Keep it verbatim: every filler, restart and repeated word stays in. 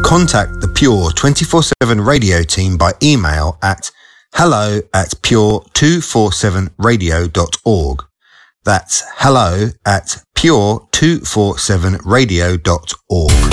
contact the Pure twenty-four seven radio team by email at hello at pure two forty-seven radio dot org. That's hello at pure two forty-seven radio dot org.